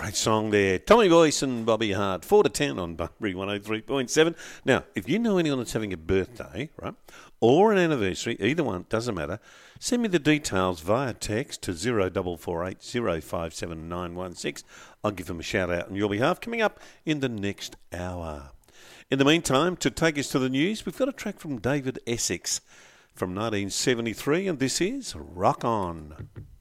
Great song there. Tommy Boyce and Bobby Hart, 4 to 10 on Bunbury 103.7. Now, if you know anyone that's having a birthday, right, or an anniversary, either one, doesn't matter, send me the details via text to 0448 057 916. I'll give them a shout out on your behalf coming up in the next hour. In the meantime, to take us to the news, we've got a track from David Essex from 1973, and this is Rock On.